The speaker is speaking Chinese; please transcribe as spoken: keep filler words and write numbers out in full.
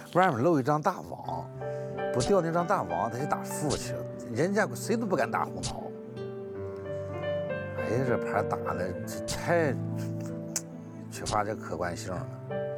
外面露一张大网，不钓那张大网，他就打负去，人家谁都不敢打红桃。哎呀，这牌打的太缺乏这客观性了。